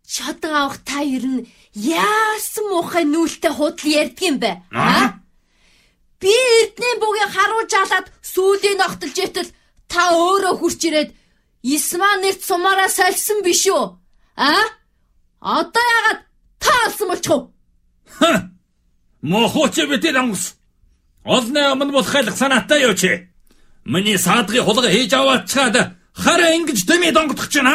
Чадан авах та ер нь яасан муухай нүүлтэй худал ярьдаг юм бэ? Би Эрдэнэ бүгийн харуу жалаад сүүлийн огтолж ятал та өөрөө хурч ирээд Исмаа нэрт сумаараа сольсон биш үү? Одоо яагаад та алсан болчихов? Мохоч битэр ангус. Олны амн бол хайлах санаатай юу чи? Миний саадгын хулга хийж аваачаад хараа ингэж төмий донгодох чинь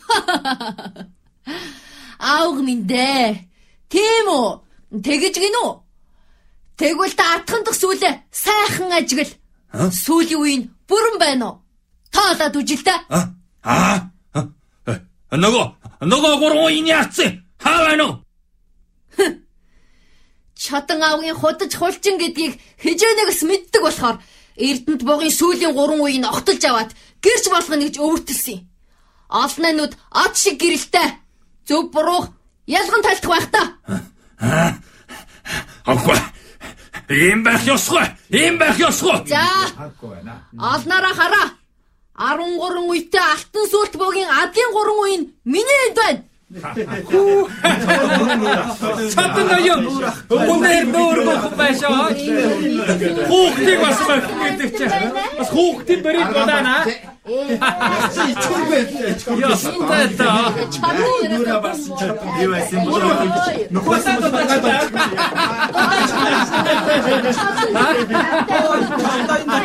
Аав минь дээ. Тийм үү? Тэгэж гинүү. Тэгвэл та атхан дах сүүлээ сайхан ажигл. Сүүлийн үеийн бүрэн байна уу? Таалаад үжил та. Нөгөө гурван үеийн яатсан. Хаа байна уу? Чадан аавын худаж хулчин гэдгийг хижээнээс мэддэг болохоор Эрдэнэт бугийн сүүлийн 3 үеийг огтолж аваад гэрч болгоно гэж өвөртөлсөн юм. Олнонууд ад шиг гэрэлтэй. Зөв буруу ялган талтах байх та. Аггүй. Ийм байх ёсгүй. За. Олнороо хараа. 13 үетэй алтан сүлт бугийн адын 3 үе нь миний энд байна. Чадан аяа. Өнөр нөөргөө байшаа. Хүүхдийг бас гэдэг чинь. Бас хүүхдийн барыг байна. Ястай та. Нүрэ бас чадан юу байсан бэ? Нөхөсөө